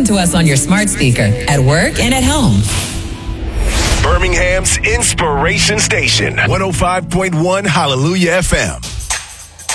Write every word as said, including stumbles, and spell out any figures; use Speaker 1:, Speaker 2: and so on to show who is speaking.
Speaker 1: listen to us on your smart speaker, at work, and at home.
Speaker 2: Birmingham's Inspiration Station, one oh five point one Hallelujah F M.